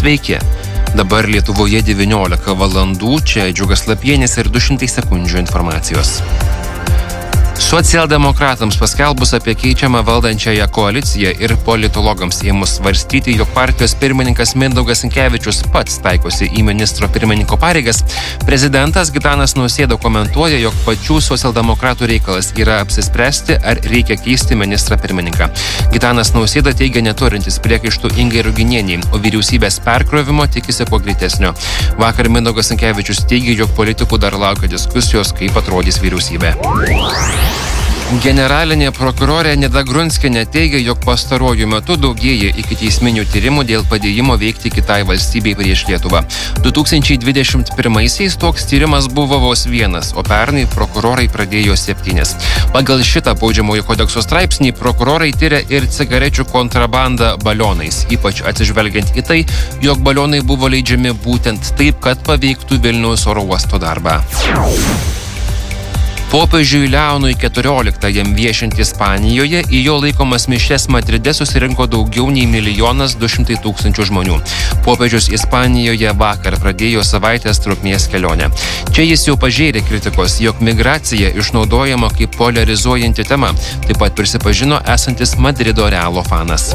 Sveiki. Dabar Lietuvoje 19 valandų, čia Džiugas Lapienis ir 200 sekundžių informacijos. Socialdemokratams paskelbus apie keičiamą valdančiąją koaliciją ir politologams ėmus svarstyti, jog partijos pirmininkas Mindaugas Sinkevičius pats taikosi į ministro pirmininko pareigas, prezidentas Gitanas Nausėda komentuoja, jog pačių socialdemokratų reikalas yra apsispręsti, ar reikia keisti ministrą pirmininką. Gitanas Nausėda teigia neturintis priekaištų Ingai Ruginienei, o vyriausybės perkrovimo tikisi kuo greitesnio. Vakar Mindaugas Sinkevičius teigia, jog politikų dar laukia diskusijos, kaip atrodys vyriausybė. Generalinė prokurorė Nida Grunskienė teigia, jog pastaruoju metu daugėja ikiteisminių tyrimų dėl padėjimo veikti kitai valstybei prieš Lietuvą. 2021-aisiais toks tyrimas buvo vos vienas, o pernai prokurorai pradėjo 7. Pagal šitą baudžiamojo kodekso straipsnį prokurorai tyria ir cigarečių kontrabandą balionais, ypač atsižvelgiant į tai, jog balionai buvo leidžiami būtent taip, kad paveiktų Vilniaus oro uosto darbą. Popiežiui Leonui XIV viešint Ispanijoje į jo laikomas mišias Madride susirinko daugiau nei 1,2 milijono žmonių. Popiežius Ispanijoje vakar pradėjo savaitės trukmės kelionę. Čia jis jau pažėrė kritikos, jog migracija išnaudojama kaip polarizuojanti tema. Taip pat prisipažino esantis Madrido Realo fanas.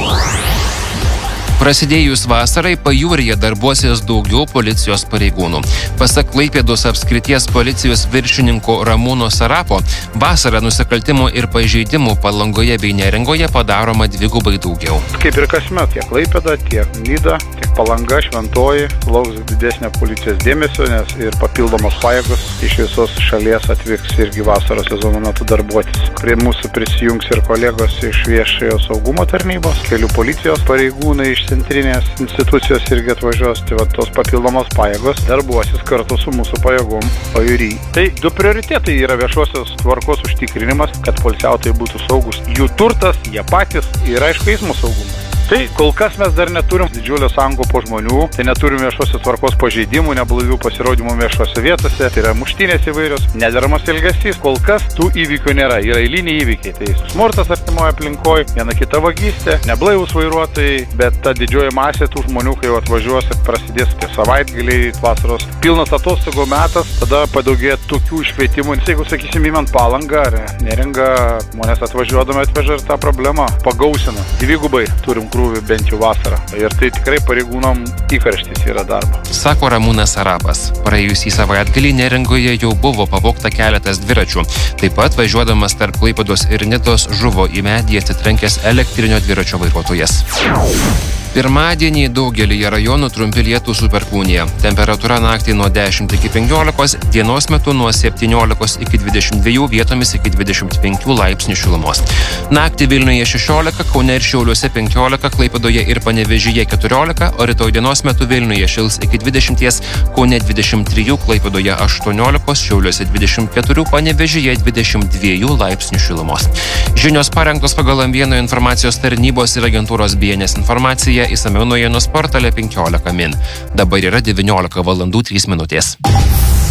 Prasidėjus vasarai pajūryje darbuosis daugiau policijos pareigūnų. Pasak Klaipėdos apskrities policijos viršininko Ramūno Sarapo, vasarą nusikaltimų ir pažeidimų Palangoje bei Neringoje padaroma dvigubai daugiau. Kaip ir kasmet, tiek Klaipėda, tiek Nida, tiek Palanga, Šventoji lauks didesnio policijos dėmesio, nes ir papildomos pajėgos iš visos šalies atvyks irgi vasaros sezono metu darbuotis. Prie mūsų prisijungs ir kolegos iš viešojo saugumo tarnybos, kelių policijos pareigūnai iš centrinės institucijos irgi atvažiuos, tai va tos papildomos pajėgos darbuosis kartu su mūsų pajėgom pajūry. Tai du prioritetai yra viešosios tvarkos užtikrinimas, kad poilsiautojai būtų saugus, jų turtas, jie patys ir aišku eismo saugumas. Tai kol kas mes dar neturim didžiulio sankopo žmonių, tai neturim viešosios tvarkos pažeidimų, neblaivių pasirodymų viešose vietose, tai yra muštynės įvairios, nederamas elgesys. Kol kas tų įvykių nėra, yra eiliniai įvykiai. Tai smurtas artimoje aplinkoje, viena kita vagystė, neblaivūs vairuotojai, bet ta didžioji masė tų žmonių, kai atvažiuos ir prasidės tie savaitgaliai, vasaros pilnas atostogų metas, tada padaugėja tokių iškvietimų. Jeigu, sakysim, įmant Palangą ar Neringą, žmonės atvažiuodami atveža ir tą problemą pagausina. Dvigubai turim krūvį bent jau vasarą. Ir tai tikrai pareigūnom įkarštis yra darbo. Sako Ramūnas Sarapas. Praėjusį savaitgalį Neringoje jau buvo pavogta keletas dviračių. Taip pat važiuodamas tarp Klaipėdos ir Nidos žuvo į medį atsitrenkęs elektrinio dviračio vairuotojas. Pirmadienį daugelyje rajonų trumpi lietūs su perkūnija. Temperatūra naktį nuo 10 iki 15, dienos metu nuo 17 iki 22, vietomis iki 25 laipsnių šilumos. Naktį Vilniuje 16, Kaune ir Šiauliuose 15, Klaipėdoje ir Panevėžyje 14, o rytoj dienos metu Vilniuje šils iki 20, Kaune 23, Klaipėdoje 18, Šiauliuose 24, Panevėžyje 22 laipsnių šilumos. Žinios parengtos pagal M1 informacijos tarnybos ir agentūros BNS informaciją. Įsamiau naujienų portale 15 min. Dabar yra 19 valandų 3 minutės.